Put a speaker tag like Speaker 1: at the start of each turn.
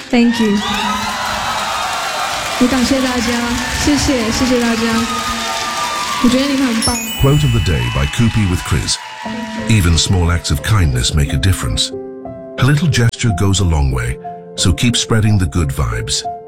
Speaker 1: Thank you， 也感谢大家，谢谢大家，我觉得你们很棒。
Speaker 2: Quote of the day by Koopy with Chris. Even small acts of kindness make a difference. A little gesture goes a long way, so keep spreading the good vibes.